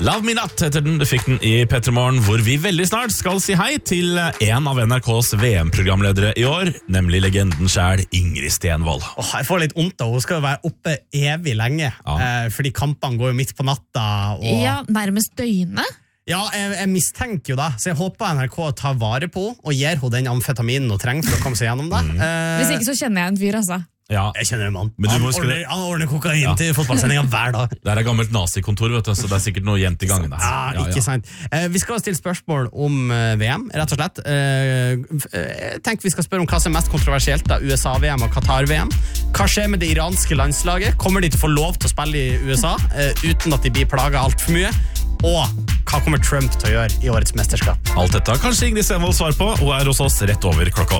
Love Me Not heter den, du fikk den i Petremorgen, hvor vi veldig snart skal si hei til en av NRKs VM-programledere i år, nemlig legenden selv, Ingrid Stenvold. Jeg får litt ondt av, hun skal jo være oppe evig lenge, fordi kampene går jo midt på natta. Ja, nærmest døgnet. Ja, jeg mistenker jo da, så jeg håper NRK tar vare på og gir hun den amfetaminen hun trenger for å komme seg gjennom det. Hvis ikke så kjenner jeg en fyr, altså. Ja, jeg kjenner en mann. Han ordner kokain til fotballsendingen hver dag. Det er gammelt nazikontor, vet du, så det er sikkert noe jent i gangen. Ikke sant. Vi skal stille spørsmål om VM, rett og slett. Jeg tenker vi skal spørre om hva som er mest kontroversielt da, USA-VM og Qatar-VM. Hva skjer med det iranske landslaget? Kommer de til å få lov til å spille i USA uten at de blir plaget alt for mye? Og hva kommer Trump til å gjøre i årets mesterskap? Alt dette har kanskje Ingrid Stenvold svar på, og er hos oss rett over klokka